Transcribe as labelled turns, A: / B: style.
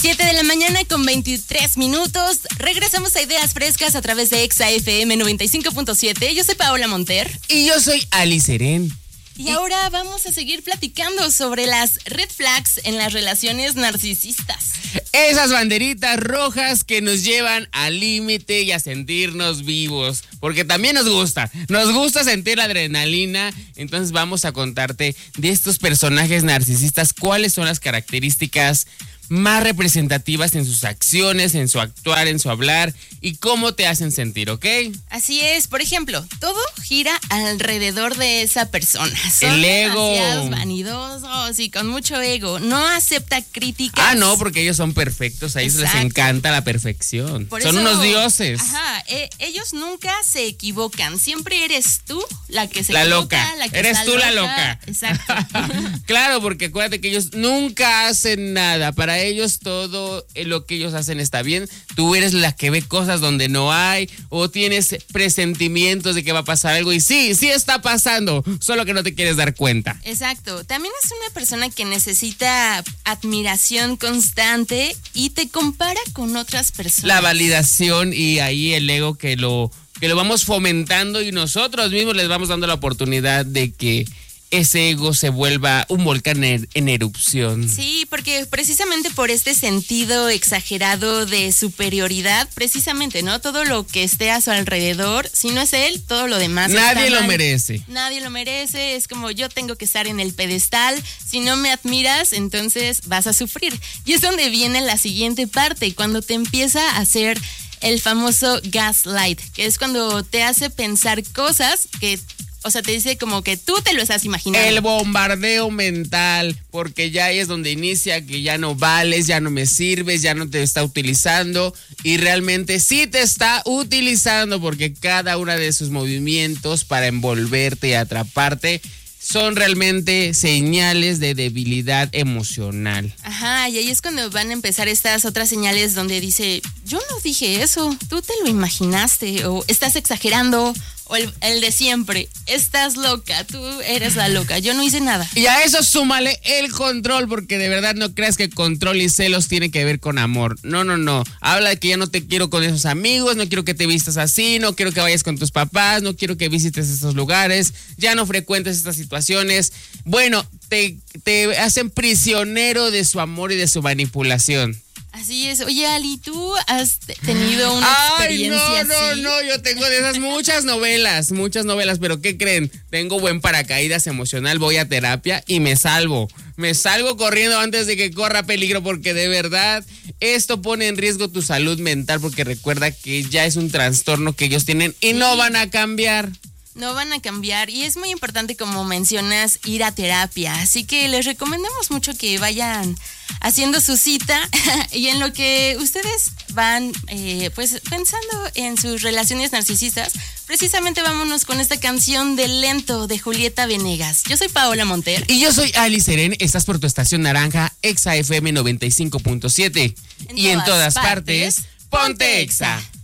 A: 7 de la mañana con 23 minutos. Regresamos a Ideas Frescas a través de Exa FM 95.7. Yo soy Paola Monter.
B: Y yo soy Ali Serén.
A: Y ahora vamos a seguir platicando sobre las red flags en las relaciones narcisistas.
B: Esas banderitas rojas que nos llevan al límite y a sentirnos vivos. Porque también nos gusta sentir la adrenalina. Entonces vamos a contarte de estos personajes narcisistas, cuáles son las características más representativas en sus acciones, en su actuar, en su hablar y cómo te hacen sentir, ¿ok?
A: Así es, por ejemplo, todo gira alrededor de esa persona. Son
B: el ego.
A: Demasiados vanidosos y con mucho ego. No acepta críticas.
B: No, porque ellos son perfectos, a ellos les encanta la perfección. Son unos dioses.
A: Ajá, ellos nunca se equivocan. Siempre eres tú la que se
B: equivoca.
A: Loca, la que
B: eres
A: está
B: tú
A: loca.
B: La loca.
A: Exacto.
B: Claro, porque acuérdate que ellos nunca hacen nada. Para ellos todo lo que ellos hacen está bien. Tú eres la que ve cosas donde no hay o tienes presentimientos de que va a pasar algo y sí está pasando, solo que no te quieres dar cuenta.
A: Exacto. También es una persona que necesita admiración constante y te compara con otras personas.
B: La validación y ahí el ego que lo vamos fomentando y nosotros mismos les vamos dando la oportunidad de que ese ego se vuelva un volcán en erupción.
A: Sí, porque precisamente por este sentido exagerado de superioridad, precisamente, ¿no? Todo lo que esté a su alrededor, si no es él, todo lo demás
B: nadie
A: está
B: lo
A: mal.
B: merece.
A: Nadie lo merece, es como yo tengo que estar en el pedestal, si no me admiras, entonces vas a sufrir. Y es donde viene la siguiente parte, cuando te empieza a hacer el famoso gaslight, que es cuando te hace pensar cosas que... O sea, te dice como que tú te lo estás imaginando.
B: El bombardeo mental, porque ya ahí es donde inicia que ya no vales, ya no me sirves, ya no te está utilizando. Y realmente sí te está utilizando porque cada uno de sus movimientos para envolverte y atraparte son realmente señales de debilidad emocional.
A: Ajá, y ahí es cuando van a empezar estas otras señales donde dice, yo no dije eso, tú te lo imaginaste, o estás exagerando, o el de siempre, estás loca, tú eres la loca, yo no hice nada.
B: Y a eso súmale el control, porque de verdad no creas que control y celos tiene que ver con amor. No. Habla de que ya no te quiero con esos amigos, no quiero que te vistas así, no quiero que vayas con tus papás, no quiero que visites esos lugares, ya no frecuentes estas situaciones. Bueno, te hacen prisionero de su amor y de su manipulación.
A: Así es. Oye, Ali, ¿tú has tenido una experiencia así?
B: No, yo tengo de esas muchas novelas, pero ¿qué creen? Tengo buen paracaídas emocional, voy a terapia y me salgo corriendo antes de que corra peligro, porque de verdad esto pone en riesgo tu salud mental, porque recuerda que ya es un trastorno que ellos tienen y no van a cambiar.
A: No van a cambiar y es muy importante, como mencionas, ir a terapia. Así que les recomendamos mucho que vayan haciendo su cita y en lo que ustedes van pues pensando en sus relaciones narcisistas, precisamente vámonos con esta canción de Lento de Julieta Venegas. Yo soy Paola Monter.
B: Y yo soy Ali Serén, estás por tu estación naranja, Exa FM 95.7. Y en todas partes, ponte Exa.